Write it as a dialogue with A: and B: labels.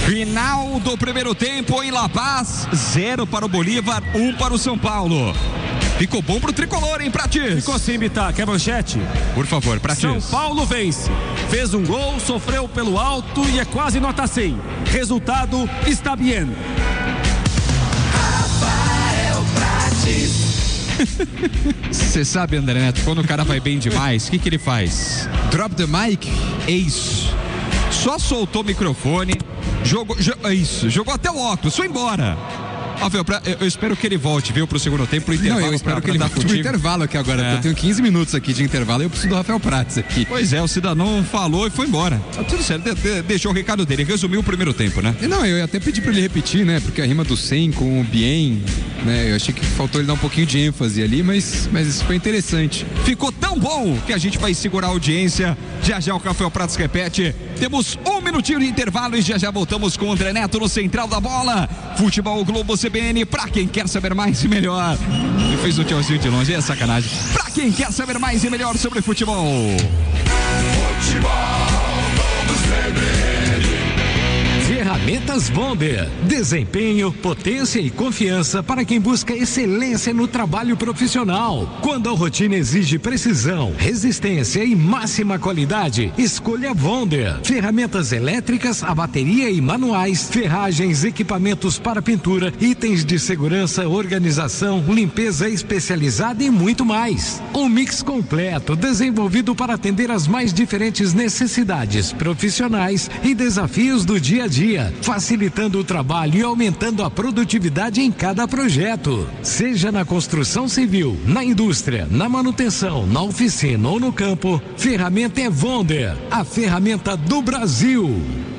A: Final do primeiro tempo em La Paz, 0 para o Bolívar, 1 para o São Paulo. Ficou bom pro tricolor, hein, Prates?
B: Ficou sim, Bittar. Quer manchete?
A: Por favor, Prates.
B: São Paulo vence. Fez um gol, sofreu pelo alto e é quase nota 100. Resultado, está bien.
C: Rafael Prates.
A: Você sabe, André Neto, quando o cara vai bem demais, o que ele faz?
D: Drop the mic?
A: É isso. Só soltou o microfone, jogou até o óculos, foi embora. Rafael, eu espero que ele volte, viu, pro segundo tempo, pro intervalo.
D: Não, eu espero que ele volte pro intervalo aqui agora. Eu tenho 15 minutos aqui de intervalo e eu preciso do Rafael Prates aqui.
A: Pois é, o cidadão falou e foi embora. Tá tudo certo, deixou o recado dele, resumiu o primeiro tempo, né?
D: Não, eu até pedi pra ele repetir, né? Porque a rima do 100 com o bien, né? Eu achei que faltou ele dar um pouquinho de ênfase ali, mas isso foi interessante.
A: Ficou tão bom que a gente vai segurar a audiência. Já o Rafael Prates repete. Temos 1 minutinho de intervalo e já voltamos com o André Neto no Central da Bola. Futebol Globo CBN, pra quem quer saber mais e melhor. Ele fez o tchauzinho de longe, é sacanagem. Pra quem quer saber mais e melhor sobre futebol.
E: Ferramentas Bonder. Desempenho, potência e confiança para quem busca excelência no trabalho profissional. Quando a rotina exige precisão, resistência e máxima qualidade, escolha Bonder. Ferramentas elétricas, a bateria e manuais, ferragens, equipamentos para pintura, itens de segurança, organização, limpeza especializada e muito mais. Um mix completo desenvolvido para atender as mais diferentes necessidades profissionais e desafios do dia a dia, facilitando o trabalho e aumentando a produtividade em cada projeto. Seja na construção civil, na indústria, na manutenção, na oficina ou no campo, ferramenta é Bonder, a ferramenta do Brasil.